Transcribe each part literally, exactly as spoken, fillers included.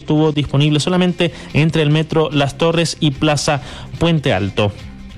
estuvo disponible solamente entre el metro Las Torres y Plaza Puente Alto.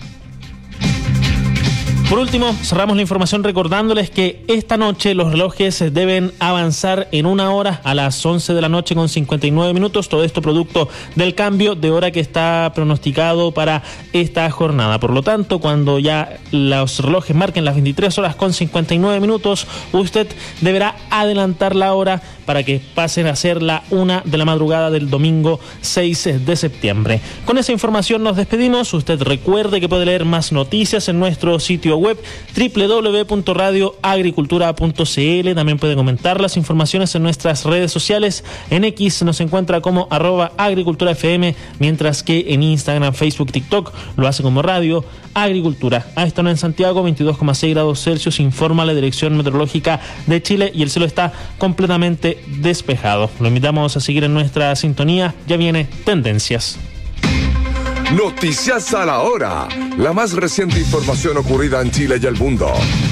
Por último, cerramos la información recordándoles que esta noche los relojes deben avanzar en una hora a las once de la noche con cincuenta y nueve minutos. Todo esto producto del cambio de hora que está pronosticado para esta jornada. Por lo tanto, cuando ya los relojes marquen las veintitrés horas con cincuenta y nueve minutos, usted deberá adelantar la hora para que pasen a ser la una de la madrugada del domingo seis de septiembre. Con esa información nos despedimos. Usted recuerde que puede leer más noticias en nuestro sitio web doble u doble u doble u punto radio agricultura punto c l. También puede comentar las informaciones en nuestras redes sociales. En X nos encuentra como arroba agricultura F M, mientras que en Instagram, Facebook, TikTok lo hace como Radio Agricultura. A esta hora en Santiago, veintidós coma seis grados Celsius, informa la Dirección Meteorológica de Chile, y el cielo está completamente despejado. Lo invitamos a seguir en nuestra sintonía. Ya viene Tendencias. Noticias a la hora. La más reciente información ocurrida en Chile y el mundo.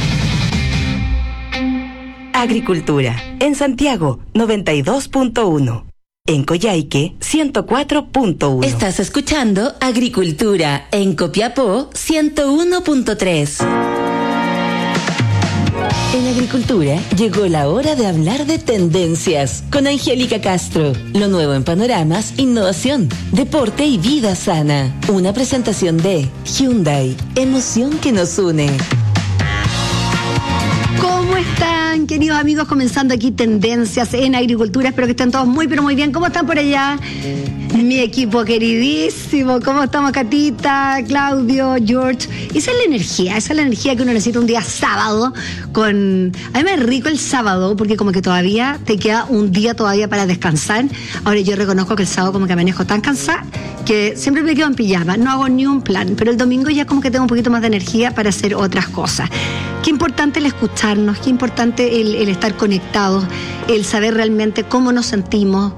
Agricultura. En Santiago, noventa y dos punto uno. En Coyhaique, ciento cuatro punto uno. Estás escuchando Agricultura en Copiapó, ciento uno punto tres. En Agricultura llegó la hora de hablar de tendencias con Angélica Castro. Lo nuevo en panoramas, innovación, deporte y vida sana. Una presentación de Hyundai, emoción que nos une. ¿Cómo están, queridos amigos? Comenzando aquí Tendencias en Agricultura. Espero que estén todos muy, pero muy bien. ¿Cómo están por allá? Mi equipo queridísimo. ¿Cómo estamos, Catita, Claudio, George? Esa es la energía, esa es la energía que uno necesita un día sábado con... A mí me es rico el sábado porque como que todavía te queda un día todavía para descansar. Ahora yo reconozco que el sábado como que manejo tan cansada que siempre me quedo en pijama, no hago ni un plan, pero el domingo ya como que tengo un poquito más de energía para hacer otras cosas. Qué importante el escucharnos, qué importante el, el estar conectados, el saber realmente cómo nos sentimos,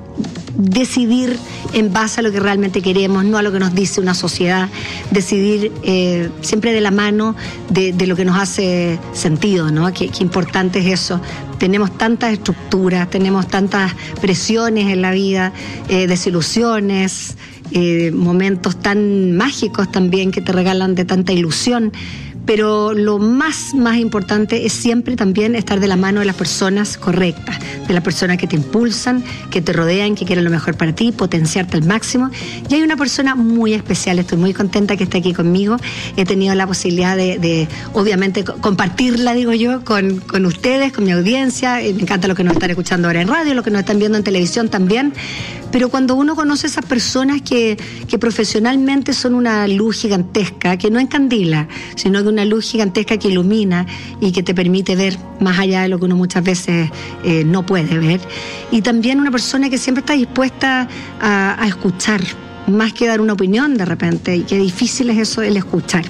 decidir en base a lo que realmente queremos, no a lo que nos dice una sociedad, decidir eh, siempre de la mano de, de lo que nos hace sentido, ¿no? Qué, qué importante es eso. Tenemos tantas estructuras, tenemos tantas presiones en la vida, eh, desilusiones, eh, momentos tan mágicos también que te regalan de tanta ilusión. Pero lo más, más importante es siempre también estar de la mano de las personas correctas, de las personas que te impulsan, que te rodean, que quieren lo mejor para ti, potenciarte al máximo. Y hay una persona muy especial, estoy muy contenta que esté aquí conmigo. He tenido la posibilidad de, de obviamente, compartirla, digo yo, con, con ustedes, con mi audiencia. Me encanta lo que nos están escuchando ahora en radio, lo que nos están viendo en televisión también. Pero cuando uno conoce a esas personas que, que profesionalmente son una luz gigantesca, que no encandila, sino que una luz gigantesca que ilumina y que te permite ver más allá de lo que uno muchas veces eh, no puede ver. Y también una persona que siempre está dispuesta a, a escuchar, más que dar una opinión de repente, y qué difícil es eso, el escuchar.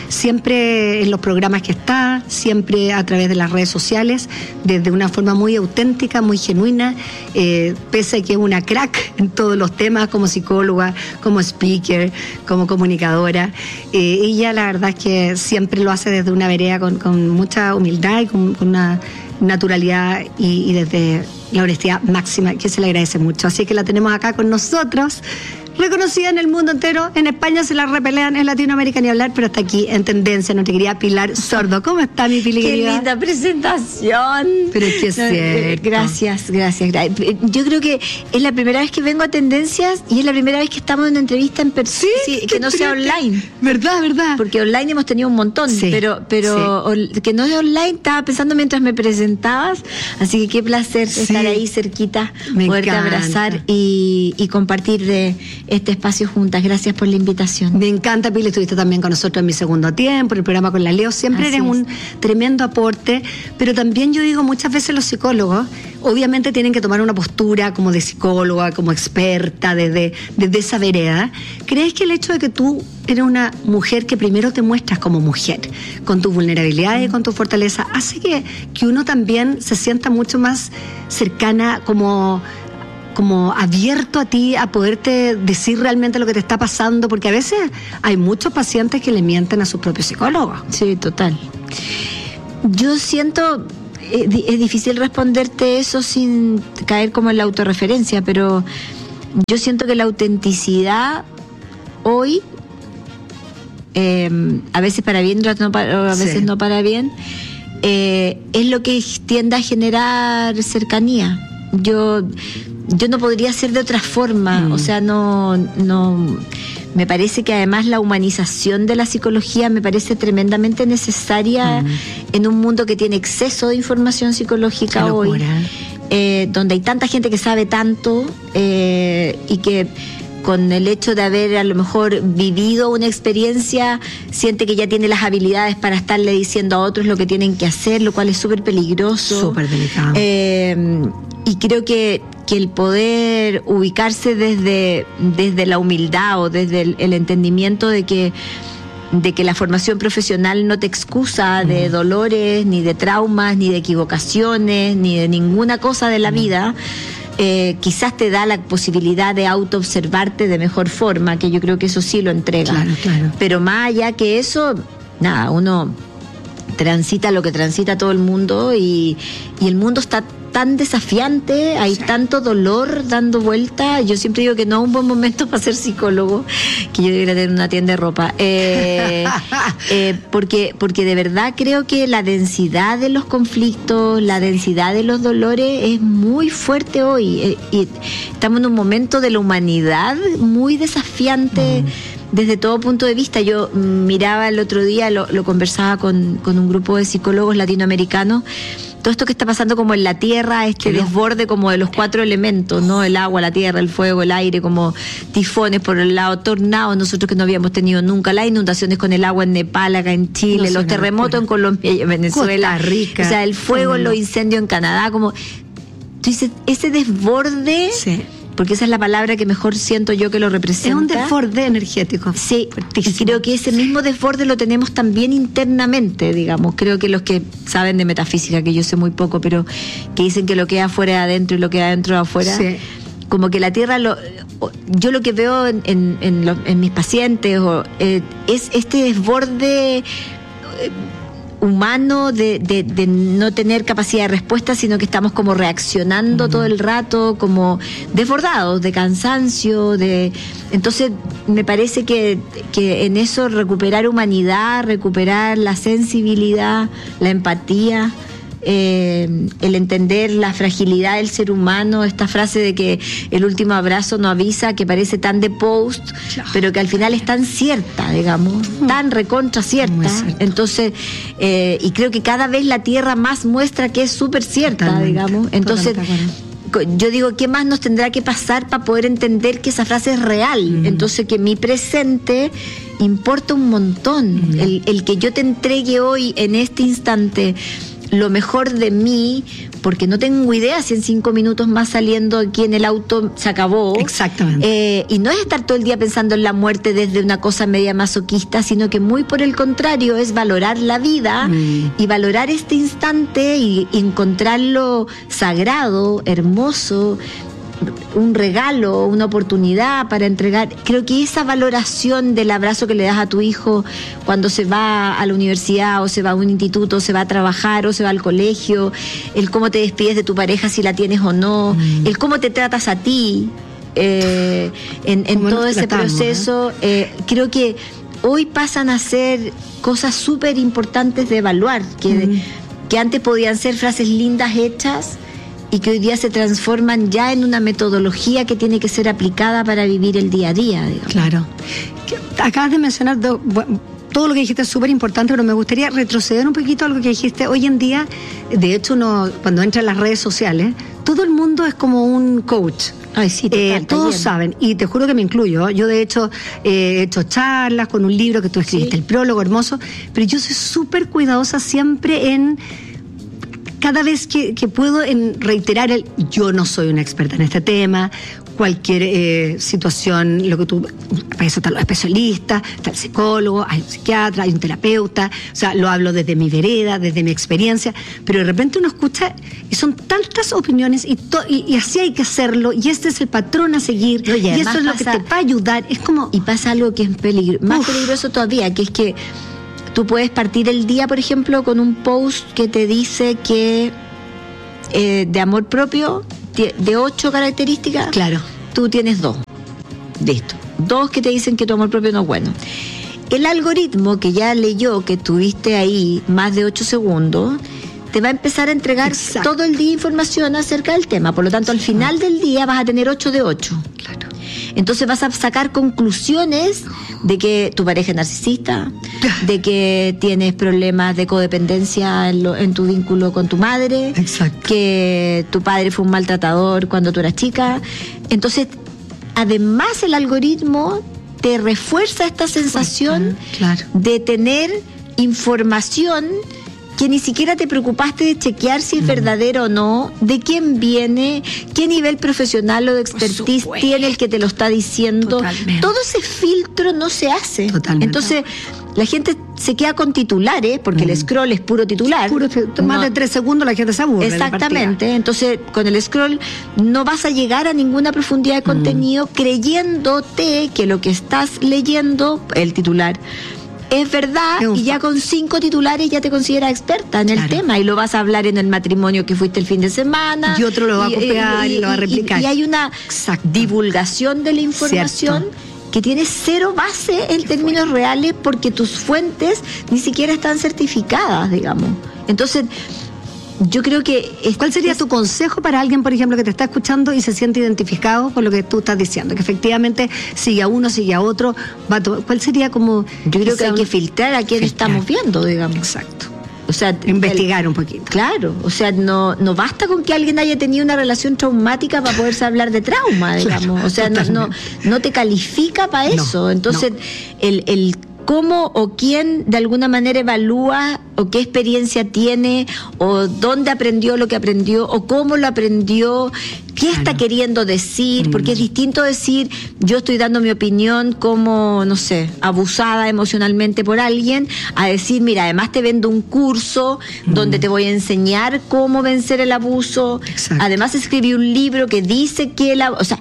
Siempre en los programas que está, siempre a través de las redes sociales, desde una forma muy auténtica, muy genuina, eh, pese a que es una crack en todos los temas, como psicóloga, como speaker, como comunicadora. Eh, ella la verdad es que siempre lo hace desde una vereda con, con mucha humildad y con, con una naturalidad y, y desde la honestidad máxima, que se le agradece mucho. Así que la tenemos acá con nosotros, reconocida en el mundo entero. En España se la repelean, en Latinoamérica ni hablar, pero está aquí en Tendencia nuestra querida Pilar Sordo. ¿Cómo está, mi Pili, qué querida? Qué linda presentación. Pero es que es no, cierto. Gracias, gracias, gracias. Yo creo que es la primera vez que vengo a Tendencias y es la primera vez que estamos en una entrevista en persona, sí, sí, que no sea online. ¿Verdad, verdad? Porque online hemos tenido un montón, sí, pero pero sí. Que no sea online, estaba pensando mientras me presentabas, así que qué placer sí. estar ahí cerquita, me poderte encanta. abrazar y, y compartir de este espacio juntas. Gracias por la invitación. Me encanta, Pili, estuviste también con nosotros en mi segundo tiempo, en el programa con la Leo, siempre Así eres es. un tremendo aporte, pero también yo digo, muchas veces los psicólogos obviamente tienen que tomar una postura como de psicóloga, como experta, desde, desde esa vereda. ¿Crees que el hecho de que tú eres una mujer que primero te muestras como mujer, con tus vulnerabilidades y con tu fortaleza, hace que, que uno también se sienta mucho más cercana, como... como abierto a ti, a poderte decir realmente lo que te está pasando? Porque a veces hay muchos pacientes que le mienten a sus propios psicólogos. Sí, total. Yo siento, eh, es difícil responderte eso sin caer como en la autorreferencia, pero yo siento que la autenticidad hoy, eh, a veces para bien, no para, a veces sí. no para bien, eh, es lo que tiende a generar cercanía. Yo, yo no podría ser de otra forma, mm. o sea, no, no, me parece que además la humanización de la psicología me parece tremendamente necesaria mm. en un mundo que tiene exceso de información psicológica hoy, eh, donde hay tanta gente que sabe tanto eh, y que con el hecho de haber a lo mejor vivido una experiencia, siente que ya tiene las habilidades para estarle diciendo a otros lo que tienen que hacer, lo cual es súper peligroso. Súper delicado. Eh, y creo que, que el poder ubicarse desde, desde la humildad o desde el, el entendimiento de que, de que la formación profesional no te excusa mm. de dolores, ni de traumas, ni de equivocaciones, ni de ninguna cosa de la mm. vida, Eh, quizás te da la posibilidad de autoobservarte de mejor forma, que yo creo que eso sí lo entrega. Claro, claro. Pero más allá que eso, nada, uno transita lo que transita todo el mundo y, y el mundo está tan desafiante, hay sí. tanto dolor dando vuelta. Yo siempre digo que no es un buen momento para ser psicólogo, que yo debería tener una tienda de ropa, eh, eh, porque, porque de verdad creo que la densidad de los conflictos, la densidad de los dolores es muy fuerte hoy, eh, y estamos en un momento de la humanidad muy desafiante mm. desde todo punto de vista. Yo miraba el otro día, lo, lo conversaba con, con un grupo de psicólogos latinoamericanos, todo esto que está pasando como en la tierra, este Claro. desborde como de los cuatro elementos, ¿no? El agua, la tierra, el fuego, el aire, como tifones por el lado, tornados, nosotros que no habíamos tenido nunca, las inundaciones con el agua en Nepal, acá en Chile, no los terremotos en Colombia y en Venezuela, Costa Rica, o sea, el fuego, los incendios en Canadá, como tú dices, ese desborde, sí. porque esa es la palabra que mejor siento yo que lo representa. Es un desborde energético. Sí, y creo que ese mismo desborde lo tenemos también internamente, digamos. Creo que los que saben de metafísica, que yo sé muy poco, pero que dicen que lo que hay afuera es adentro y lo que hay adentro es afuera, sí. como que la Tierra, lo, yo lo que veo en, en, en, los, en mis pacientes o, eh, es este desborde... Eh, humano de, de, de no tener capacidad de respuesta, sino que estamos como reaccionando uh-huh. todo el rato, como desbordados de cansancio, de entonces me parece que, que en eso recuperar humanidad, recuperar la sensibilidad, la empatía, eh, el entender la fragilidad del ser humano, esta frase de que el último abrazo no avisa, que parece tan de post, claro. pero que al final es tan cierta, digamos, mm. tan recontra cierta. Entonces, eh, y creo que cada vez la Tierra más muestra que es súper cierta, totalmente, digamos. Entonces, yo digo, ¿qué más nos tendrá que pasar para poder entender que esa frase es real? Mm. Entonces, que mi presente importa un montón. Mm. El, el que yo te entregue hoy, en este instante, lo mejor de mí, porque no tengo idea si en cinco minutos más saliendo aquí en el auto se acabó. Exactamente. Eh, y no es estar todo el día pensando en la muerte desde una cosa media masoquista, sino que muy por el contrario es valorar la vida mm. y valorar este instante y, y encontrarlo sagrado, hermoso, un regalo, una oportunidad para entregar. Creo que esa valoración del abrazo que le das a tu hijo cuando se va a la universidad o se va a un instituto, o se va a trabajar o se va al colegio, el cómo te despides de tu pareja si la tienes o no, mm. el cómo te tratas a ti eh, en, en todo ese tratamos, proceso, eh? Eh, creo que hoy pasan a ser cosas súper importantes de evaluar, que, mm. que antes podían ser frases lindas hechas y que hoy día se transforman ya en una metodología que tiene que ser aplicada para vivir el día a día, digamos. Claro. Acabas de mencionar do, bueno, todo lo que dijiste es súper importante, pero me gustaría retroceder un poquito a algo que dijiste. Hoy en día, de hecho, uno, cuando entra en las redes sociales, todo el mundo es como un coach. Ay, sí, total, eh, todos bien. Saben, y te juro que me incluyo. Yo, de hecho, eh, he hecho charlas con un libro que tú escribiste, sí. el prólogo hermoso, pero yo soy súper cuidadosa siempre en... Cada vez que, que puedo en reiterar el yo no soy una experta en este tema, cualquier eh, situación, lo que tú, para eso están los especialistas, está el psicólogo, hay un psiquiatra, hay un terapeuta, o sea, lo hablo desde mi vereda, desde mi experiencia, pero de repente uno escucha y son tantas opiniones y, to, y, y así hay que hacerlo, y este es el patrón a seguir, no, y, y eso es lo pasa, que te va a ayudar, es como... Y pasa algo que es peligro, más uf. peligroso todavía, que es que tú puedes partir el día, por ejemplo, con un post que te dice que eh, de amor propio, de ocho características, claro. tú tienes dos. Listo. Dos que te dicen que tu amor propio no es bueno. El algoritmo que ya leyó que tuviste ahí más de ocho segundos, te va a empezar a entregar Exacto. todo el día información acerca del tema. Por lo tanto, al final del día vas a tener ocho de ocho. Claro. Entonces vas a sacar conclusiones de que tu pareja es narcisista, de que tienes problemas de codependencia en, lo, en tu vínculo con tu madre, Exacto. que tu padre fue un maltratador cuando tú eras chica. Entonces, además el algoritmo te refuerza esta sensación claro. de tener información que ni siquiera te preocupaste de chequear si es mm. verdadero o no, de quién viene, qué nivel profesional o de expertise tiene el que te lo está diciendo. Totalmente. Todo ese filtro no se hace. Totalmente. Entonces, la gente se queda con titulares, porque mm. el scroll es puro titular. Puro, más no, de tres segundos la gente se aburre. Exactamente. Entonces, con el scroll no vas a llegar a ninguna profundidad de contenido mm. creyéndote que lo que estás leyendo, el titular, es verdad, y ya con cinco titulares ya te consideras experta en el claro. tema, y lo vas a hablar en el matrimonio que fuiste el fin de semana. Y otro lo va a copiar y, y, y lo va a replicar. Y, y hay una Exacto. divulgación de la información Cierto. que tiene cero base en términos reales, porque tus fuentes ni siquiera están certificadas, digamos. Entonces, yo creo que... Es, ¿Cuál sería es, tu consejo para alguien, por ejemplo, que te está escuchando y se siente identificado con lo que tú estás diciendo? Que efectivamente sigue a uno, sigue a otro. Va a to- ¿Cuál sería como...? Yo creo que hay que filtrar a quién filtrar. estamos viendo, digamos. Exacto. O sea, investigar el, un poquito. Claro, o sea, no no basta con que alguien haya tenido una relación traumática para poderse hablar de trauma, digamos. Claro, o sea, no, no, no te califica para eso. No, Entonces, no. el... el cómo o quién de alguna manera evalúa o qué experiencia tiene o dónde aprendió lo que aprendió o cómo lo aprendió, qué claro. está queriendo decir, mm. porque es distinto decir yo estoy dando mi opinión como, no sé, abusada emocionalmente por alguien, a decir, mira, además te vendo un curso mm. donde te voy a enseñar cómo vencer el abuso. Exacto. Además escribí un libro que dice que la, o sea,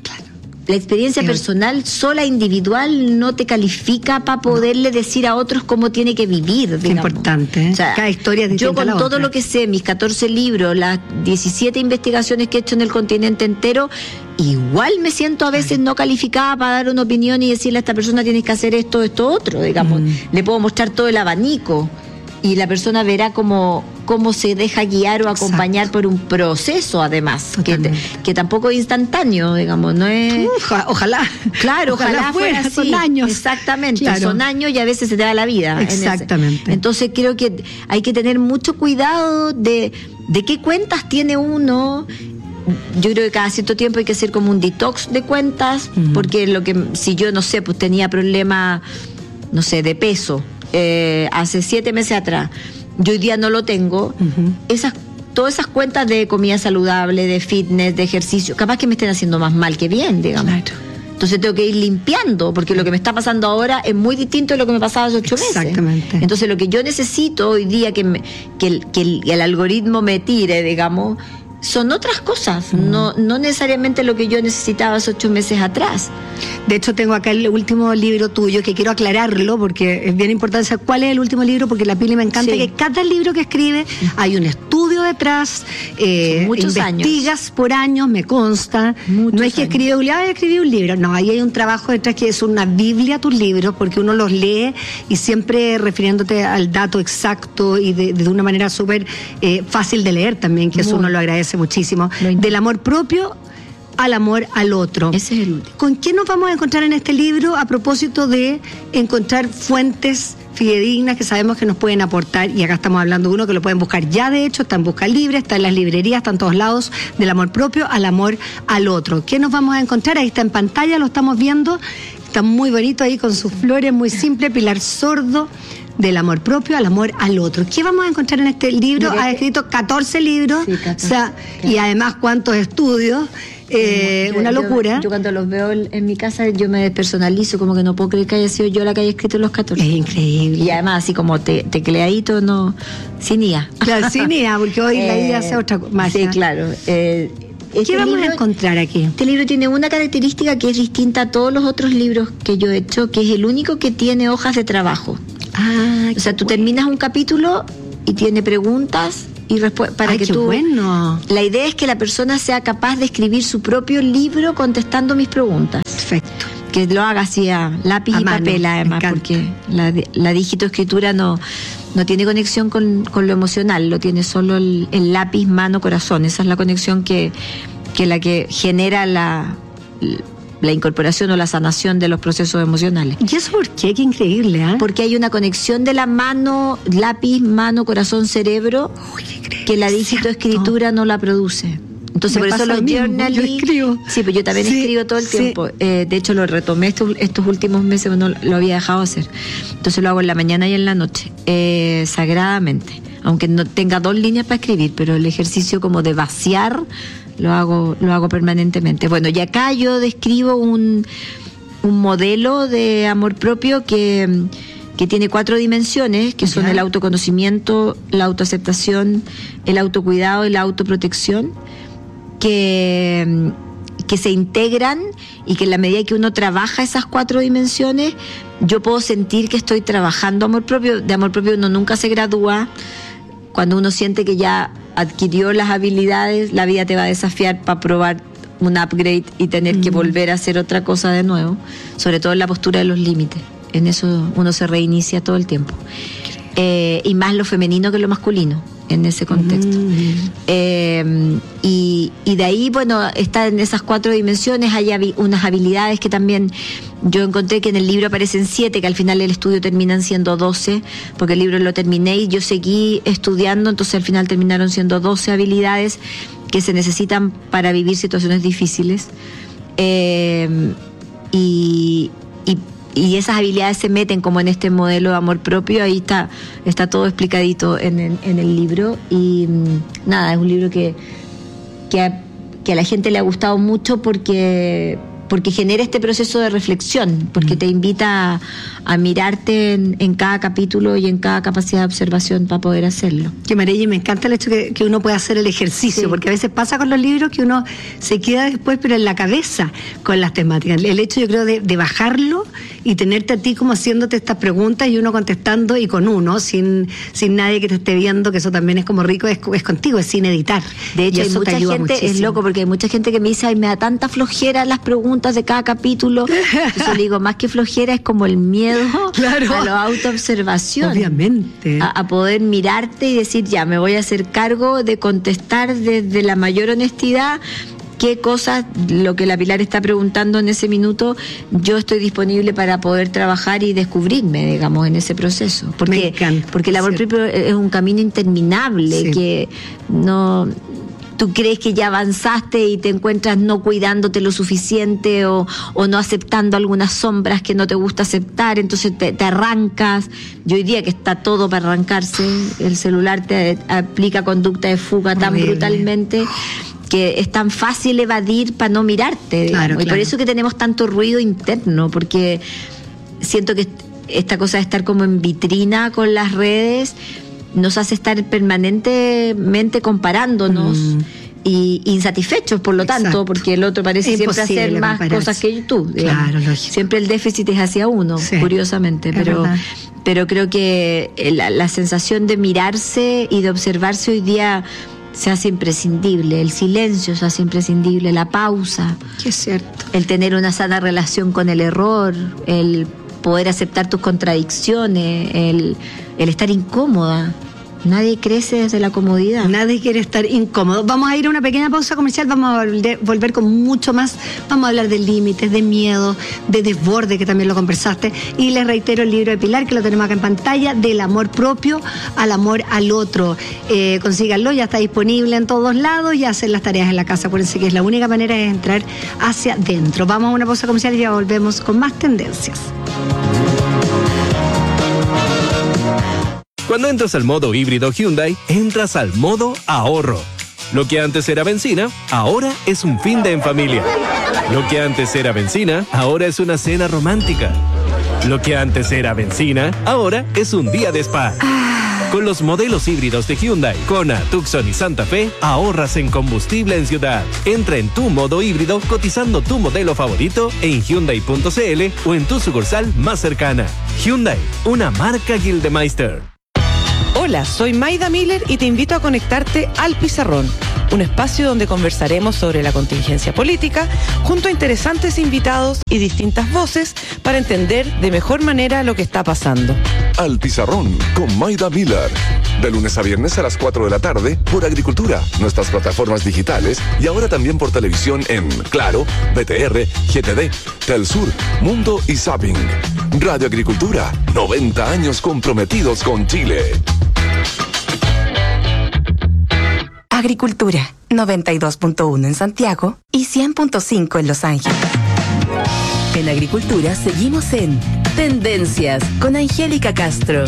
la experiencia sí. personal sola, individual, no te califica para poderle no. decir a otros cómo tiene que vivir. Qué importante, ¿eh? O sea, cada historia es distinta. Yo con a la todo otra. lo que sé, mis catorce libros, las diecisiete investigaciones que he hecho en el continente entero, igual me siento a veces no calificada para dar una opinión y decirle a esta persona tienes que hacer esto, esto, otro, digamos. Mm. Le puedo mostrar todo el abanico y la persona verá cómo, cómo se deja guiar o acompañar Exacto. por un proceso, además, que, que tampoco es instantáneo, digamos, no es... Ojalá, ojalá. Claro, ojalá, ojalá fuera así. Son años. Exactamente, claro. son años y a veces se te da la vida. Exactamente. En ese. Entonces creo que hay que tener mucho cuidado de, de qué cuentas tiene uno. Yo creo que cada cierto tiempo hay que hacer como un detox de cuentas, uh-huh. porque lo que si yo, no sé, pues tenía problemas, no sé, de peso, Eh, hace siete meses atrás, yo hoy día no lo tengo, uh-huh. esas, todas esas cuentas de comida saludable, de fitness, de ejercicio, capaz que me estén haciendo más mal que bien, digamos. Claro. Entonces tengo que ir limpiando, porque lo que me está pasando ahora es muy distinto de lo que me pasaba hace ocho meses. Exactamente. Entonces lo que yo necesito hoy día que, me, que, el, que el, el algoritmo me tire, digamos, son otras cosas, mm. no, no necesariamente lo que yo necesitaba hace ocho meses atrás. De hecho, tengo acá el último libro tuyo, que quiero aclararlo, porque es bien importante saber cuál es el último libro, porque la Pili me encanta sí. que cada libro que escribe hay un estudio detrás, eh, muchos investigas años. por años, me consta. Muchos no es que años. escribe un libro, ah, escribí un libro, no, ahí hay un trabajo detrás que es una biblia tus libros, porque uno los lee y siempre refiriéndote al dato exacto y de, de una manera súper eh, fácil de leer también, que Muy. eso uno lo agradece muchísimo. Lo Del amor propio al amor al otro. Ese es el último. ¿Con qué nos vamos a encontrar en este libro a propósito de encontrar fuentes fidedignas que sabemos que nos pueden aportar? Y acá estamos hablando de uno que lo pueden buscar ya, de hecho, está en Busca Libre, está en las librerías, está en todos lados, del amor propio al amor al otro. ¿Qué nos vamos a encontrar? Ahí está en pantalla, lo estamos viendo, está muy bonito ahí con sus flores, muy simple, Pilar Sordo, del amor propio al amor al otro. ¿Qué vamos a encontrar en este libro? Ha escrito catorce libros, sí, catorce, o sea, claro. y además cuántos estudios. Eh, yo, una locura. Yo, yo cuando los veo en mi casa yo me despersonalizo, como que no puedo creer que haya sido yo la que haya escrito los catorce. Es increíble. Y además así como te, tecleadito, no, sin I A. Claro, sin I A, porque hoy eh, la I A hace otra cosa. Sí, claro. Eh, este ¿Qué vamos libro, a encontrar aquí? Este libro tiene una característica que es distinta a todos los otros libros que yo he hecho, que es el único que tiene hojas de trabajo. Ah, o sea, tú bueno. terminas un capítulo y tiene preguntas y respu- para Ay, que qué tú. bueno. La idea es que la persona sea capaz de escribir su propio libro contestando mis preguntas. Perfecto. Que lo haga así a lápiz A y mano, papel, me además, encanta. porque la, la digitoescritura no, no tiene conexión con, con lo emocional, lo tiene solo el, el lápiz, mano, corazón. Esa es la conexión que, que la que genera la, la incorporación o la sanación de los procesos emocionales. ¿Y eso por qué? Qué increíble, ¿eh? Porque hay una conexión de la mano, lápiz, mano, corazón, cerebro, que la digitoescritura no la produce. Entonces, Me por eso pasa los lo mismo, journaling. yo escribo. Sí, pues yo también Sí, escribo todo el sí. tiempo. Eh, de hecho, lo retomé estos, estos últimos meses, no lo había dejado hacer. Entonces lo hago en la mañana y en la noche, eh, sagradamente. Aunque no tenga dos líneas para escribir, pero el ejercicio como de vaciar lo hago, lo hago permanentemente. Bueno, y acá yo describo un, un modelo de amor propio que, que tiene cuatro dimensiones, que son Ya. el autoconocimiento, la autoaceptación, el autocuidado y la autoprotección, que, que se integran y que en la medida que uno trabaja esas cuatro dimensiones, yo puedo sentir que estoy trabajando amor propio. De amor propio uno nunca se gradúa. Cuando uno siente que ya adquirió las habilidades, la vida te va a desafiar para probar un upgrade y tener que volver a hacer otra cosa de nuevo, sobre todo en la postura de los límites. En eso uno se reinicia todo el tiempo. Eh, y más lo femenino que lo masculino en ese contexto. Eh, y, y de ahí, bueno, está en esas cuatro dimensiones, hay habi- unas habilidades que también yo encontré que en el libro aparecen siete, que al final el estudio terminan siendo doce, porque el libro lo terminé y yo seguí estudiando, entonces al final terminaron siendo doce habilidades que se necesitan para vivir situaciones difíciles. Eh, y, y Y esas habilidades se meten como en este modelo de amor propio. Ahí está, está todo explicadito en el, en el libro. Y mmm, nada, es un libro que, que, a, que a la gente le ha gustado mucho porque, porque genera este proceso de reflexión, porque te invita a, a mirarte en, en cada capítulo y en cada capacidad de observación para poder hacerlo. Que María, me encanta el hecho que, que uno pueda hacer el ejercicio, Sí. porque a veces pasa con los libros que uno se queda después, pero en la cabeza con las temáticas. El hecho, yo creo, de, de bajarlo y tenerte a ti como haciéndote estas preguntas y uno contestando y con uno, sin, sin nadie que te esté viendo, que eso también es como rico, es, es contigo, es sin editar. De hecho, Y hay eso te mucha ayuda gente, es muchísimo. loco, porque hay mucha gente que me dice, ay, me da tanta flojera las preguntas de cada capítulo. Entonces le digo, más que flojera es como el miedo Claro. a la autoobservación. Obviamente. A, a poder mirarte y decir, ya, me voy a hacer cargo de contestar desde la mayor honestidad qué cosas, lo que la Pilar está preguntando en ese minuto, yo estoy disponible para poder trabajar y descubrirme, digamos, en ese proceso. Me Porque, encanta, porque el amor cierto. propio es un camino interminable, Sí. que no... Tú crees que ya avanzaste y te encuentras no cuidándote lo suficiente o, o no aceptando algunas sombras que no te gusta aceptar, entonces te, te arrancas. Yo hoy día que está todo para arrancarse, el celular te aplica conducta de fuga tan Horrible. brutalmente que es tan fácil evadir para no mirarte, digamos. Claro, Y por claro. eso que tenemos tanto ruido interno, porque siento que esta cosa de estar como en vitrina con las redes nos hace estar permanentemente comparándonos Mm. y insatisfechos, por lo Exacto. tanto, porque el otro parece Es siempre imposible hacer más compararse. cosas que tú. digamos. Claro, lógico. Siempre el déficit es hacia uno, Sí, curiosamente, es pero, verdad. pero creo que la, la sensación de mirarse y de observarse hoy día se hace imprescindible, el silencio se hace imprescindible, la pausa, Que es cierto. el tener una sana relación con el error, el poder aceptar tus contradicciones, el, el estar incómoda. Nadie crece desde la comodidad. Nadie quiere estar incómodo. Vamos a ir a una pequeña pausa comercial, vamos a volver, volver con mucho más. Vamos a hablar de límites, de miedo, de desborde, que también lo conversaste. Y les reitero el libro de Pilar, que lo tenemos acá en pantalla, del amor propio al amor al otro. Eh, consíganlo, ya está disponible en todos lados y hacen las tareas en la casa. Acuérdense que es la única manera de entrar hacia adentro. Vamos a una pausa comercial y ya volvemos con más tendencias. Cuando entras al modo híbrido Hyundai, entras al modo ahorro. Lo que antes era benzina, ahora es un fin de en familia. Lo que antes era benzina, ahora es una cena romántica. Lo que antes era benzina, ahora es un día de spa. Con los modelos híbridos de Hyundai, Kona, Tucson y Santa Fe, ahorras en combustible en ciudad. Entra en tu modo híbrido cotizando tu modelo favorito en Hyundai punto c l o en tu sucursal más cercana. Hyundai, una marca Gildemeister. Hola, soy Maida Miller y te invito a conectarte al Pizarrón, un espacio donde conversaremos sobre la contingencia política junto a interesantes invitados y distintas voces para entender de mejor manera lo que está pasando. Al Pizarrón con Maida Miller. De lunes a viernes a las cuatro de la tarde por Agricultura, nuestras plataformas digitales y ahora también por televisión en Claro, B T R, G T D, Telsur, Mundo y Zapping. Radio Agricultura, noventa años comprometidos con Chile. Agricultura, noventa y dos punto uno en Santiago y cien punto cinco en Los Ángeles. En Agricultura seguimos en Tendencias con Angélica Castro.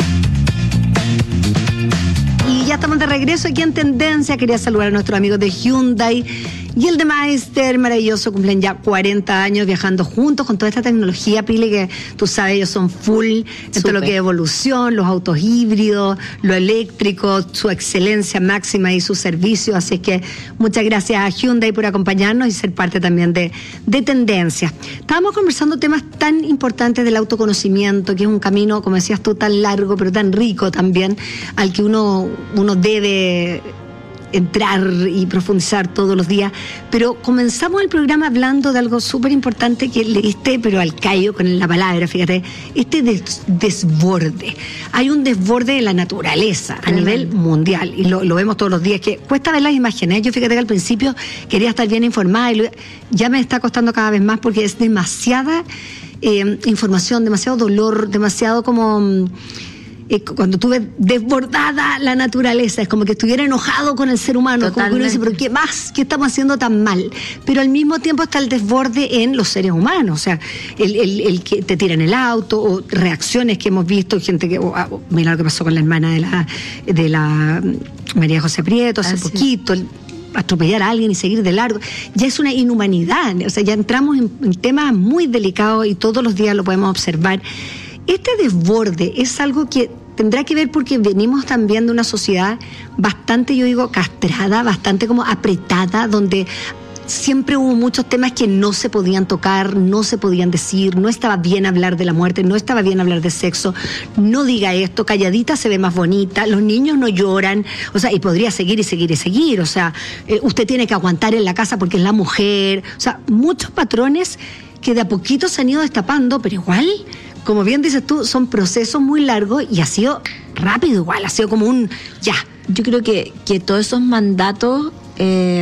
Y ya estamos de regreso aquí en Tendencia. Quería saludar a nuestros amigos de Hyundai y el de Meister, maravilloso, cumplen ya cuarenta años viajando juntos con toda esta tecnología, Pili, que tú sabes, ellos son full en todo lo que es evolución, los autos híbridos, lo eléctrico, su excelencia máxima y su servicio. Así es que muchas gracias a Hyundai por acompañarnos y ser parte también de, de Tendencia. Estábamos conversando temas tan importantes del autoconocimiento, que es un camino, como decías tú, tan largo, pero tan rico también, al que uno, uno debe entrar y profundizar todos los días, pero comenzamos el programa hablando de algo súper importante que le diste, pero al callo con la palabra, fíjate, este des- desborde. Hay un desborde de la naturaleza a nivel mundial, y lo, lo vemos todos los días, que cuesta ver las imágenes. Yo fíjate que al principio quería estar bien informada, y lo, ya me está costando cada vez más porque es demasiada eh, información, demasiado dolor, demasiado como... Eh, cuando tú ves desbordada la naturaleza, es como que estuviera enojado con el ser humano. Totalmente. Como que uno dice, pero ¿qué más? ¿Qué estamos haciendo tan mal? Pero al mismo tiempo está el desborde en los seres humanos, o sea, el, el, el que te tiran el auto, o reacciones que hemos visto, gente que, oh, oh, mira lo que pasó con la hermana de la, de la María José Prieto hace Así. poquito, el, atropellar a alguien y seguir de largo, ya es una inhumanidad, o sea, ya entramos en, en temas muy delicados y todos los días lo podemos observar. Este desborde es algo que tendrá que ver porque venimos también de una sociedad bastante, yo digo, castrada, bastante como apretada, donde siempre hubo muchos temas que no se podían tocar, no se podían decir, no estaba bien hablar de la muerte, no estaba bien hablar de sexo, no diga esto, calladita se ve más bonita, los niños no lloran, o sea, y podría seguir y seguir y seguir, o sea, eh, usted tiene que aguantar en la casa porque es la mujer, o sea, muchos patrones que de a poquito se han ido destapando, pero igual, como bien dices tú, son procesos muy largos y ha sido rápido igual, ha sido como un ya. Yo creo que, que todos esos mandatos, eh,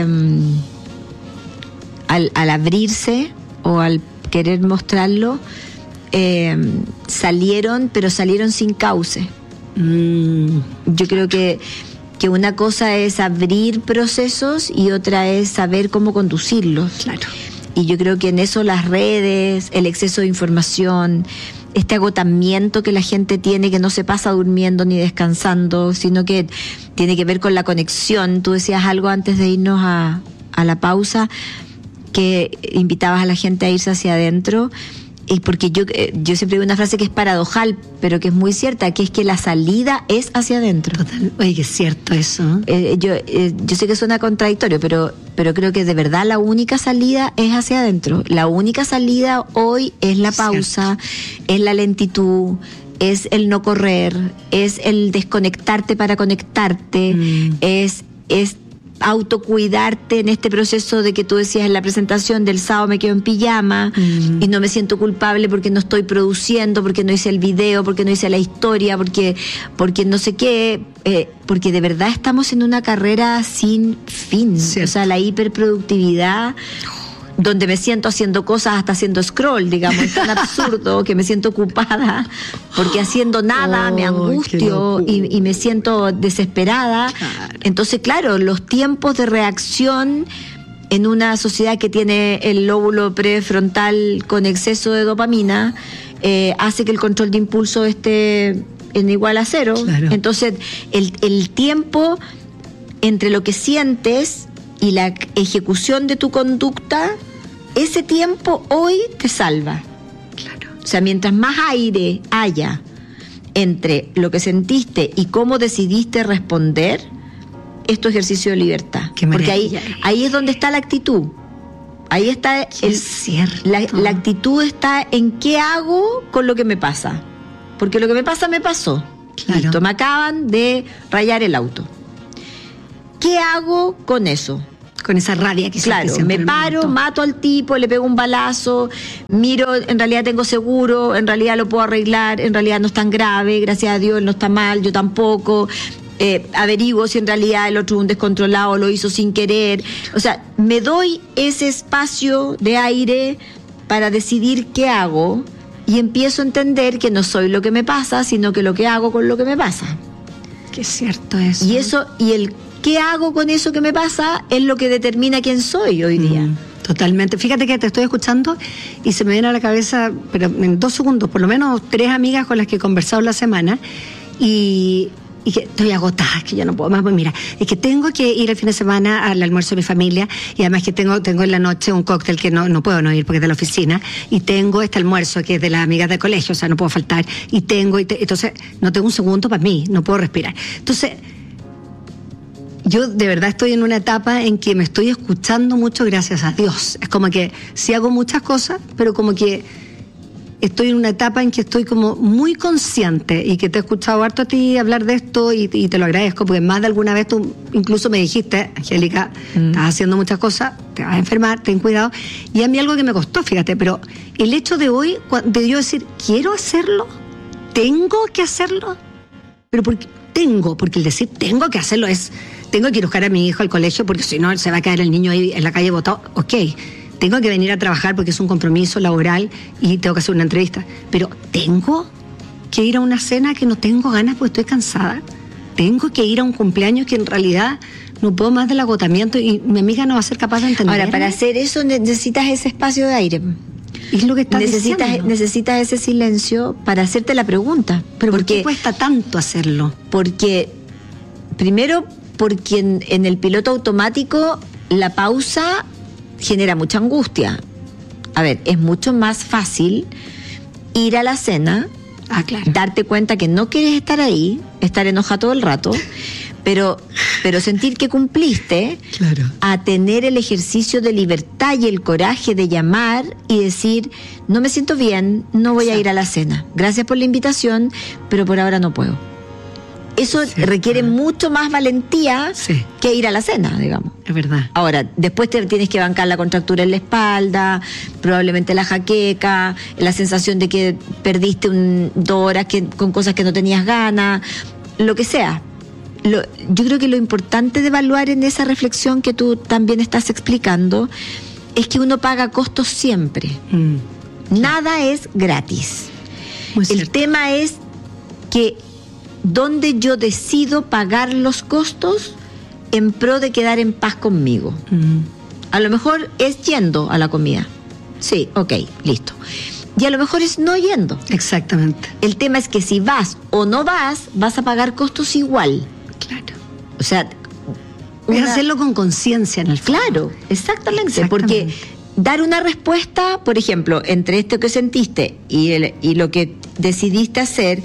al, al abrirse o al querer mostrarlo, eh, salieron, pero salieron sin cauce. Mm. Yo creo que, que una cosa es abrir procesos y otra es saber cómo conducirlos. Claro. Y yo creo que en eso las redes, el exceso de información, este agotamiento que la gente tiene, que no se pasa durmiendo ni descansando, sino que tiene que ver con la conexión. Tú decías algo antes de irnos a, a la pausa, que invitabas a la gente a irse hacia adentro. Y porque yo, yo siempre digo una frase que es paradojal, pero que es muy cierta, que es que la salida es hacia adentro. Total. Oye, que es cierto eso. Eh, yo, eh, yo sé que suena contradictorio, pero, pero creo que de verdad la única salida es hacia adentro. La única salida hoy es la pausa, cierto. Es la lentitud, es el no correr, es el desconectarte para conectarte, mm. es... es autocuidarte en este proceso de que tú decías en la presentación del sábado me quedo en pijama mm. y no me siento culpable porque no estoy produciendo, porque no hice el video, porque no hice la historia, porque, porque no sé qué, eh, porque de verdad estamos en una carrera sin fin. Cierto. O sea, la hiperproductividad, donde me siento haciendo cosas hasta haciendo scroll, digamos, es tan absurdo que me siento ocupada porque haciendo nada oh, me angustio y, y me siento desesperada. Claro. Entonces, claro, los tiempos de reacción en una sociedad que tiene el lóbulo prefrontal con exceso de dopamina eh, hace que el control de impulso esté en igual a cero. Claro. Entonces, el, el tiempo entre lo que sientes y la ejecución de tu conducta, ese tiempo hoy te salva. Claro. O sea, mientras más aire haya entre lo que sentiste y cómo decidiste responder, es tu ejercicio de libertad. Qué Porque ahí, ahí es donde está la actitud. Ahí está el, es cierto. La, la actitud está en qué hago con lo que me pasa. Porque lo que me pasa, me pasó. Claro. Listo, me acaban de rayar el auto. ¿Qué hago con eso? Con esa rabia que Claro, siente me paro, mato al tipo, le pego un balazo, miro, en realidad tengo seguro, en realidad lo puedo arreglar, en realidad no es tan grave, gracias a Dios, él no está mal, yo tampoco. Eh, averiguo si en realidad el otro es un descontrolado, lo hizo sin querer. O sea, me doy ese espacio de aire para decidir qué hago y empiezo a entender que no soy lo que me pasa, sino que lo que hago con lo que me pasa. Qué cierto eso. Y eso, y el qué hago con eso que me pasa es lo que determina quién soy hoy día. Mm, totalmente. Fíjate que te estoy escuchando y se me viene a la cabeza, pero en dos segundos, por lo menos tres amigas con las que he conversado la semana y, y que estoy agotada, que ya no puedo más. Pues mira, es que tengo que ir el fin de semana al almuerzo de mi familia y además que tengo tengo en la noche un cóctel que no, no puedo no ir porque es de la oficina y tengo este almuerzo que es de las amigas del colegio, o sea, no puedo faltar y tengo, y te, entonces no tengo un segundo para mí, no puedo respirar. Entonces, yo de verdad estoy en una etapa en que me estoy escuchando mucho, gracias a Dios. Es como que sí hago muchas cosas, pero como que estoy en una etapa en que estoy como muy consciente y que te he escuchado harto a ti hablar de esto y, y te lo agradezco, porque más de alguna vez tú incluso me dijiste, Angélica, mm. estás haciendo muchas cosas, te vas a enfermar, ten cuidado. Y a mí algo que me costó, fíjate, pero el hecho de hoy, de yo decir, quiero hacerlo, tengo que hacerlo, pero porque tengo, porque el decir tengo que hacerlo es... Tengo que ir a buscar a mi hijo al colegio porque si no se va a quedar el niño ahí en la calle botado. Ok, tengo que venir a trabajar porque es un compromiso laboral y tengo que hacer una entrevista. Pero tengo que ir a una cena que no tengo ganas porque estoy cansada. Tengo que ir a un cumpleaños que en realidad no puedo más del agotamiento y mi amiga no va a ser capaz de entender. Ahora, para hacer eso necesitas ese espacio de aire. Es lo que estás necesitas, diciendo. necesitas ese silencio para hacerte la pregunta. ¿Pero porque, por qué cuesta tanto hacerlo? Porque, primero, porque en, en el piloto automático la pausa genera mucha angustia. A ver, es mucho más fácil ir a la cena, ah, claro. darte cuenta que no quieres estar ahí, estar enojado todo el rato, pero, pero sentir que cumpliste, claro. a tener el ejercicio de libertad y el coraje de llamar y decir, no me siento bien, no voy Exacto. a ir a la cena. Gracias por la invitación, pero por ahora no puedo. Eso sí, requiere claro. mucho más valentía sí. que ir a la cena, digamos. Es verdad. Ahora, después te tienes que bancar la contractura en la espalda, probablemente la jaqueca, la sensación de que perdiste un, dos horas que, con cosas que no tenías ganas, lo que sea. Lo, yo creo que lo importante de evaluar en esa reflexión que tú también estás explicando es que uno paga costos siempre. Mm. Nada es gratis. Muy El cierto. tema es que donde yo decido pagar los costos en pro de quedar en paz conmigo. Mm. A lo mejor es yendo a la comida. Sí, ok, listo. Y a lo mejor es no yendo. Exactamente. El tema es que si vas o no vas, vas a pagar costos igual. Claro. O sea... Voy una... a hacerlo con conciencia en el fondo. Claro, exactamente, exactamente. Porque dar una respuesta, por ejemplo, entre esto que sentiste y, el, y lo que decidiste hacer...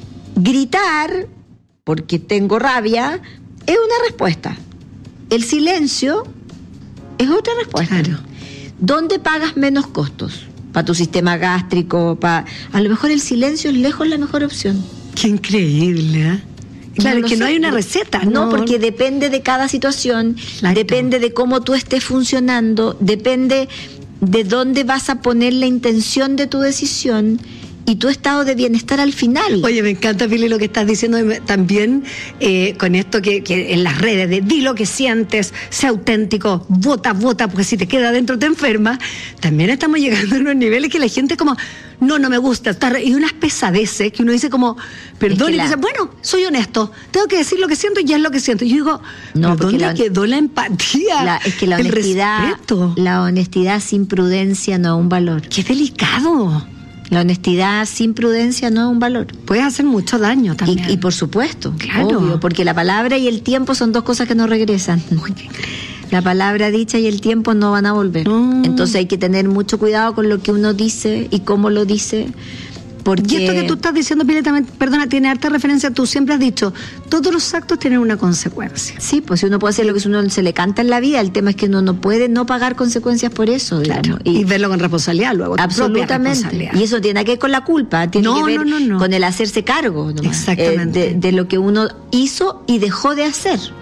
Gritar, porque tengo rabia, es una respuesta. El silencio es otra respuesta. Claro. ¿Dónde pagas menos costos? Para tu sistema gástrico, para... A lo mejor el silencio es lejos la mejor opción. Qué increíble, ¿eh? Claro, no que sé. No hay una receta. No, no, porque depende de cada situación, Exacto. depende de cómo tú estés funcionando, depende de dónde vas a poner la intención de tu decisión y tu estado de bienestar al final. Oye, me encanta, Pili, lo que estás diciendo también eh, con esto que, que en las redes de di lo que sientes, sé auténtico, vota, vota, porque si te queda adentro te enfermas. También estamos llegando a unos niveles que la gente como, no, no me gusta, está, y unas pesadeces que uno dice como, perdón, es que y la... dice, bueno, soy honesto, tengo que decir lo que siento y ya es lo que siento. Y yo digo, no, ¿dónde la... quedó la empatía? La, es que la el honestidad, respeto? La honestidad sin prudencia no es un valor. Qué delicado. La honestidad sin prudencia no es un valor. Puede hacer mucho daño también. Y, y por supuesto, claro. obvio, porque la palabra y el tiempo son dos cosas que no regresan. Muy la palabra dicha y el tiempo no van a volver. Mm. Entonces hay que tener mucho cuidado con lo que uno dice y cómo lo dice, Porque... Y esto que tú estás diciendo, Pili, también, perdona, tiene harta referencia. Tú siempre has dicho, todos los actos tienen una consecuencia. Sí, pues uno puede hacer lo que uno se le canta en la vida. El tema es que uno no puede no pagar consecuencias por eso, digamos. Claro. Y, y verlo con responsabilidad luego. Absolutamente. Y eso tiene que ver con la culpa, tiene no, que ver no, no, no. con el hacerse cargo nomás, Exactamente. eh, de, de lo que uno hizo y dejó de hacer. Claro.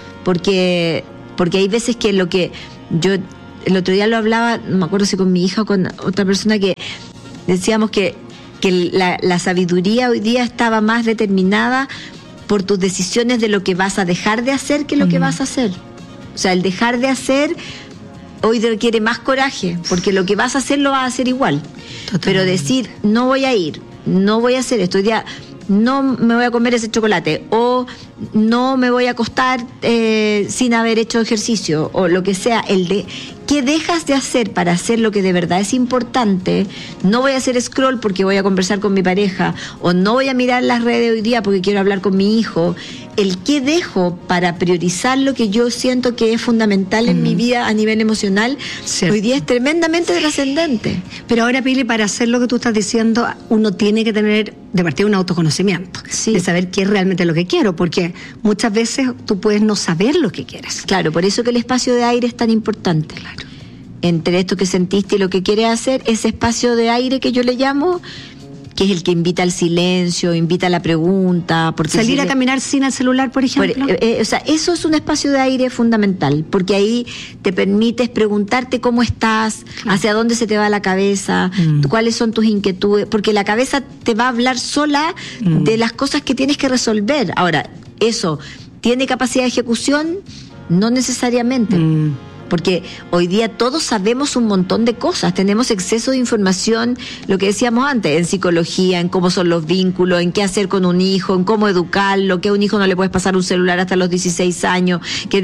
Porque, porque hay veces que lo que yo el otro día lo hablaba, no me acuerdo si con mi hija o con otra persona, que decíamos que que la, la sabiduría hoy día estaba más determinada por tus decisiones de lo que vas a dejar de hacer que lo mm. que vas a hacer. O sea, el dejar de hacer hoy requiere más coraje, porque lo que vas a hacer lo vas a hacer igual. Totalmente. Pero decir, no voy a ir, no voy a hacer esto, hoy día no me voy a comer ese chocolate, o no me voy a acostar eh, sin haber hecho ejercicio, o lo que sea, el de ¿qué dejas de hacer para hacer lo que de verdad es importante? No voy a hacer scroll porque voy a conversar con mi pareja, o no voy a mirar las redes hoy día porque quiero hablar con mi hijo. El qué dejo para priorizar lo que yo siento que es fundamental en mm. mi vida a nivel emocional, Cierto. Hoy día es tremendamente trascendente. Pero ahora, Pili, para hacer lo que tú estás diciendo, uno tiene que tener de partida un autoconocimiento, sí. de saber qué es realmente lo que quiero, porque muchas veces tú puedes no saber lo que quieres. Claro, por eso que el espacio de aire es tan importante. Claro. Entre esto que sentiste y lo que quieres hacer, ese espacio de aire que yo le llamo, que es el que invita al silencio, invita a la pregunta. Porque salir si a le... caminar sin el celular, por ejemplo. Por, eh, o sea, eso es un espacio de aire fundamental, porque ahí te permites preguntarte cómo estás, claro. hacia dónde se te va la cabeza, mm. cuáles son tus inquietudes, porque la cabeza te va a hablar sola mm. de las cosas que tienes que resolver. Ahora, eso, ¿tiene capacidad de ejecución? No necesariamente. Mm. Porque hoy día todos sabemos un montón de cosas, tenemos exceso de información, lo que decíamos antes, en psicología, en cómo son los vínculos, en qué hacer con un hijo, en cómo educarlo, que a un hijo no le puedes pasar un celular hasta los dieciséis años, que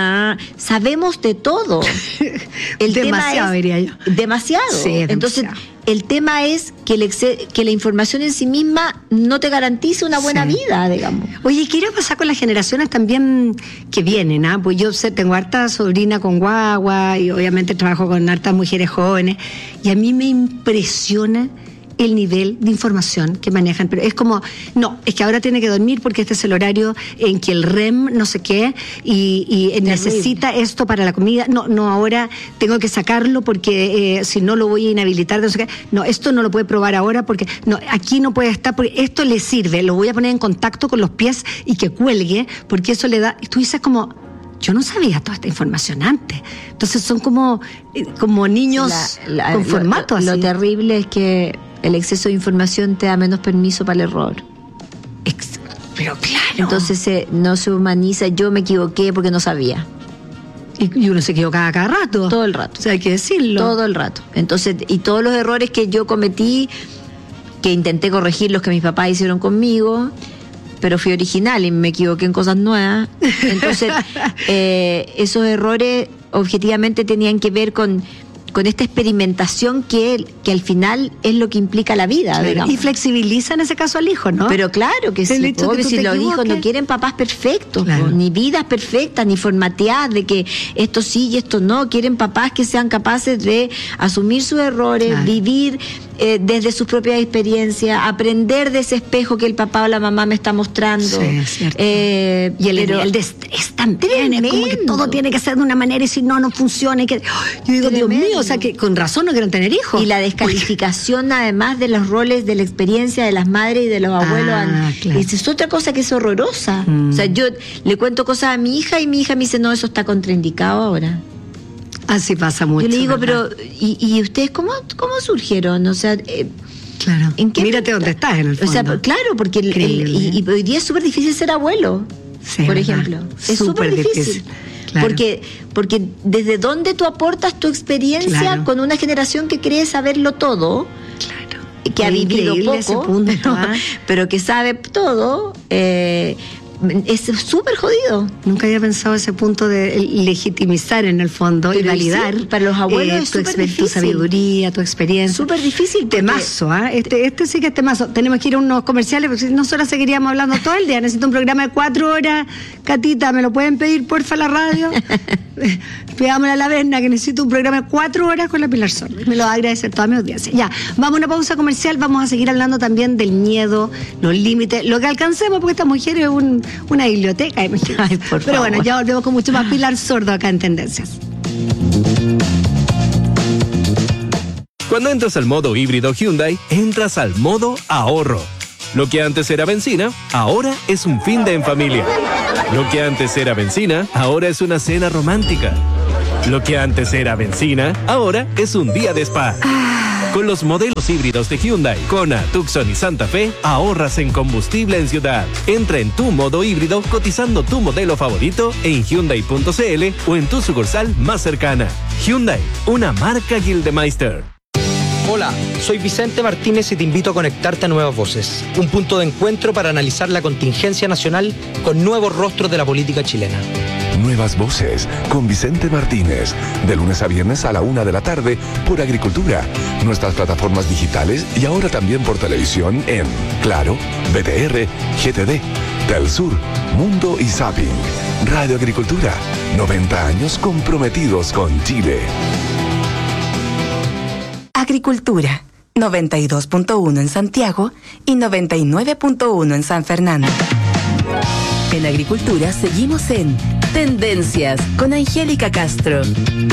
sabemos de todo. El demasiado, tema es, diría yo. Demasiado. Sí, es Entonces, demasiado. El tema es que, el exe- que la información en sí misma no te garantiza una buena sí. vida, digamos. Oye, ¿qué irá a pasar con las generaciones también que vienen? ¿ah? Pues yo sé, tengo harta sobrina con guagua y obviamente trabajo con hartas mujeres jóvenes y a mí me impresiona el nivel de información que manejan, pero es como, no, es que ahora tiene que dormir porque este es el horario en que el R E M no sé qué y, y necesita esto para la comida, no, no, ahora tengo que sacarlo porque eh, si no lo voy a inhabilitar, no sé qué, no, esto no lo puede probar ahora porque, no, aquí no puede estar porque esto le sirve, lo voy a poner en contacto con los pies y que cuelgue porque eso le da, y tú dices como, yo no sabía toda esta información antes. Entonces son como, como niños la, la, con formato lo, así. Lo terrible es que el exceso de información te da menos permiso para el error. Ex- pero claro. Entonces eh, no se humaniza, yo me equivoqué porque no sabía. Y, y uno se equivoca cada rato. Todo el rato. O sea, hay que decirlo. Todo el rato. Entonces, y todos los errores que yo cometí, que intenté corregir los que mis papás hicieron conmigo, pero fui original y me equivoqué en cosas nuevas. Entonces, eh, esos errores objetivamente tenían que ver con, con esta experimentación que, que al final es lo que implica la vida, claro. digamos. Y flexibiliza en ese caso al hijo, ¿no? Pero claro que sí, el porque si los hijos no quieren papás perfectos, claro. ni vidas perfectas, ni formateadas de que esto sí y esto no, quieren papás que sean capaces de asumir sus errores, claro. vivir eh, desde sus propias experiencias, aprender de ese espejo que el papá o la mamá me está mostrando. Sí, es cierto. Eh, y el pero, nivel de estrés también, es como que todo tiene que ser de una manera y si no, no funciona. Y que, yo digo, tremendo. Dios mío, o sea, que con razón no quieren tener hijos. Y la descalificación Porque... además de los roles de la experiencia de las madres y de los abuelos. Ah, claro. Esa es otra cosa que es horrorosa. Mm. O sea, yo le cuento cosas a mi hija y mi hija me dice, no, eso está contraindicado ahora. Así pasa mucho. Yo le digo, ¿verdad? pero ¿y, y ustedes cómo, cómo surgieron? O sea, eh, claro. ¿en qué Mírate dónde estás en el fondo. O sea, claro, porque el, el, y, y hoy día es súper difícil ser abuelo, sí, por ¿verdad? ejemplo. Es súper difícil. difícil. Claro. Porque, porque desde dónde tú aportas tu experiencia claro. con una generación que cree saberlo todo, claro. que ha vivido poco, ese punto, pero, ¿ah? pero que sabe todo, eh, es súper jodido. Nunca había pensado ese punto de legitimizar en el fondo. Pero y validar sí, para los abuelos eh, es tu, exper- tu sabiduría, tu experiencia. Súper difícil. Temazo, ¿ah? ¿eh? Este, este sí que es temazo. Tenemos que ir a unos comerciales porque si nosotras seguiríamos hablando todo el día. Necesito un programa de cuatro horas. Catita, ¿me lo pueden pedir porfa a la radio? Pidámosle a la Berna que necesito un programa de cuatro horas con la Pilar Sordo. Me lo va a agradecer toda mi audiencia. Ya, vamos a una pausa comercial. Vamos a seguir hablando también del miedo, los límites, lo que alcancemos, porque esta mujer es un, una biblioteca. Ay, por Pero favor. Bueno, ya volvemos con mucho más Pilar Sordo acá en Tendencias. Cuando entras al modo híbrido Hyundai, entras al modo ahorro. Lo que antes era benzina, ahora es un fin de en familia. Lo que antes era benzina, ahora es una cena romántica. Lo que antes era benzina, ahora es un día de spa. Con los modelos híbridos de Hyundai, Kona, Tucson y Santa Fe, ahorras en combustible en ciudad. Entra en tu modo híbrido cotizando tu modelo favorito en Hyundai punto c l o en tu sucursal más cercana. Hyundai, una marca Gildemeister. Hola, soy Vicente Martínez y te invito a conectarte a Nuevas Voces, un punto de encuentro para analizar la contingencia nacional con nuevos rostros de la política chilena. Nuevas Voces con Vicente Martínez, de lunes a viernes a la una de la tarde por Agricultura, nuestras plataformas digitales y ahora también por televisión en Claro, B T R, G T D, Telsur, Mundo y Zapping. Radio Agricultura, noventa años comprometidos con Chile. Agricultura, noventa y dos punto uno en Santiago y noventa y nueve punto uno en San Fernando. En Agricultura seguimos en Tendencias con Angélica Castro.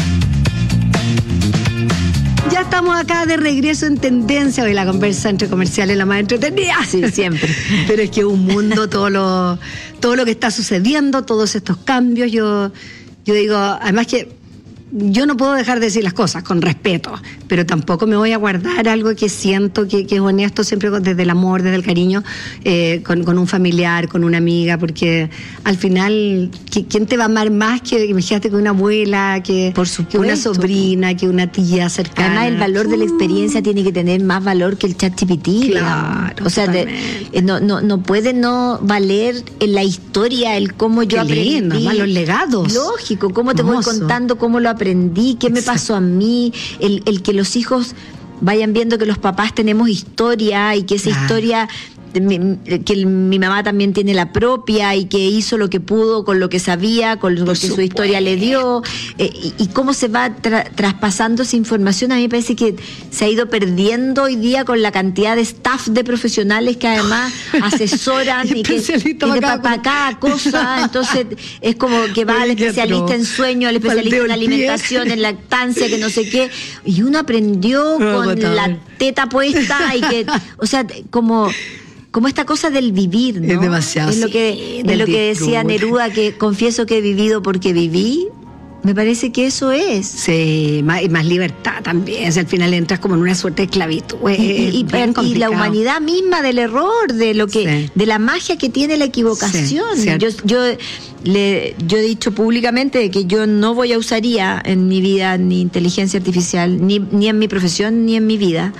Ya estamos acá de regreso en Tendencia. Hoy la conversa entre comerciales es la más entretenida. Sí, siempre. Pero es que un mundo, todo lo, todo lo que está sucediendo, todos estos cambios, yo, yo digo, además que yo no puedo dejar de decir las cosas con respeto, pero tampoco me voy a guardar algo que siento que, que es honesto, siempre desde el amor, desde el cariño, eh, con, con un familiar, con una amiga, porque al final, ¿quién te va a amar más que, imagínate, que una abuela, que, Por supuesto. que una sobrina, que una tía cercana? Además, el valor de la experiencia tiene que tener más valor que el ChatGPT. Claro, o sea, de, no, no, no puede no valer en la historia el cómo yo Qué aprendí. lindo, además, los legados. Lógico, cómo te Hermoso. voy contando cómo lo aprendí, qué me pasó a mí, el, el que los hijos vayan viendo que los papás tenemos historia y que esa Claro. historia, mi, que el, mi mamá también tiene la propia y que hizo lo que pudo con lo que sabía, con lo que supuesto. su historia le dio, eh, y, y cómo se va tra- traspasando esa información. A mí me parece que se ha ido perdiendo hoy día con la cantidad de staff de profesionales que además asesoran y que Especialista tiene para para cada- cada cosa. Entonces es como que va al Oye, qué especialista atroz. en sueño, al especialista Baldeo en el pie. alimentación, en lactancia, que no sé qué, y uno aprendió No, con agotador. la teta puesta y que, o sea, como como esta cosa del vivir, ¿no? Es demasiado, Es lo sí, que es del lo que decía disfrute. Neruda, que confieso que he vivido porque viví. Me parece que eso es. Sí, más, y más libertad también. O sea, al final entras como en una suerte de esclavitud. Y, Es y- y- bien y la complicado. humanidad misma del error, de lo que, Sí. de la magia que tiene la equivocación. Sí, cierto. yo, yo, le, yo he dicho públicamente que yo no voy a usar I A en mi vida, ni inteligencia artificial, ni, ni en mi profesión, ni en mi vida.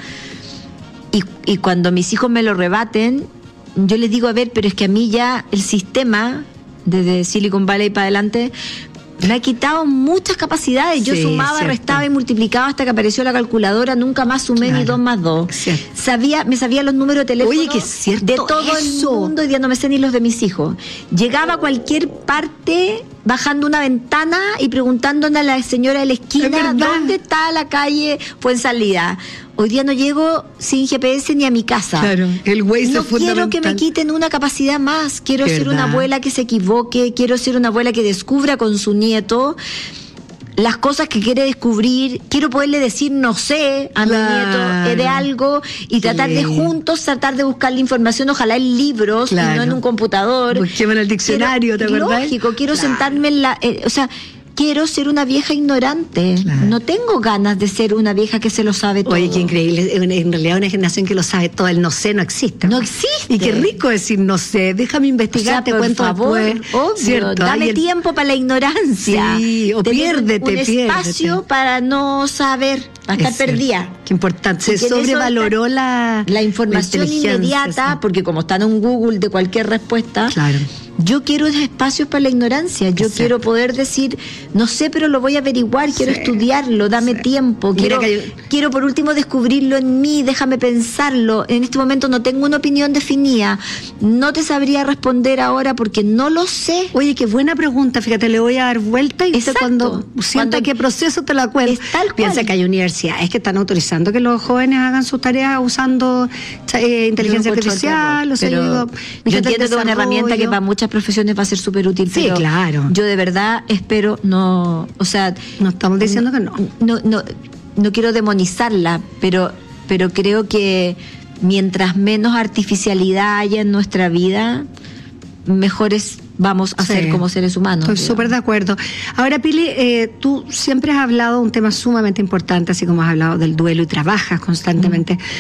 Y, y cuando mis hijos me lo rebaten, yo les digo, a ver, pero es que a mí ya el sistema, desde Silicon Valley para adelante, me ha quitado muchas capacidades. Yo Sí, sumaba, cierto. restaba y multiplicaba hasta que apareció la calculadora. Nunca más sumé Claro. ni dos más dos. Cierto. Sabía, me sabía los números de teléfono Oye, que es cierto de todo eso. el mundo, y ya no me sé ni los de mis hijos. Llegaba a cualquier parte bajando una ventana y preguntándole a la señora de la Es esquina verdad. dónde está la calle Fuensalida. Hoy día no llego sin G P S ni a mi casa. Claro, el Waze No es quiero que fundamental. me quiten una capacidad más. Quiero De ser verdad. una abuela que se equivoque, quiero ser una abuela que descubra con su nieto las cosas que quiere descubrir. Quiero poderle decir no sé a Claro. mi nieto eh, de algo y tratar de lindo. juntos tratar de buscar la información, ojalá en libros y Claro. no en un computador. Busquemos en el diccionario, Quiero- ¿te acordás? Lógico, quiero Claro. sentarme en la... eh, o sea, quiero ser una vieja ignorante. Claro. No tengo ganas de ser una vieja que se lo sabe todo. Oye, qué increíble. En en realidad una generación que lo sabe todo. El no sé no existe. No existe. Y qué rico decir no sé. Déjame O investigar, sea, te por cuento favor, después. obvio, ¿Cierto? dame Ay, el- tiempo para la ignorancia. Sí, o Tener piérdete, un espacio piérdete. para no saber, para estar Es cierto. perdida. Qué importante. Se Porque en eso sobrevaloró la, La información inteligencia, inmediata, sí. porque como está en un Google de cualquier respuesta, Claro. Yo quiero espacios para la ignorancia. Yo Exacto. quiero poder decir, no sé, pero lo voy a averiguar, quiero sí. estudiarlo, dame sí. tiempo. Quiero, hay... quiero por último descubrirlo en mí, déjame pensarlo. En este momento no tengo una opinión definida. No te sabría responder ahora porque no lo sé. Oye, qué buena pregunta. Fíjate, le voy a dar vuelta y usted cuando sienta cuando... qué proceso te la cuento. Piensa que hay universidades que están autorizando que los jóvenes hagan sus tareas usando eh, inteligencia artificial. O sea, pero yo, digo, yo entiendo que es una herramienta que para muchas profesiones va a ser súper útil. Sí, pero claro. Yo de verdad espero no, o sea, no estamos diciendo que no. No, no, no quiero demonizarla, pero, pero creo que mientras menos artificialidad haya en nuestra vida, mejores vamos a sí. ser como seres humanos. Estoy súper de acuerdo. Ahora, Pili, eh, tú siempre has hablado de un tema sumamente importante, así como has hablado del duelo y trabajas constantemente mm.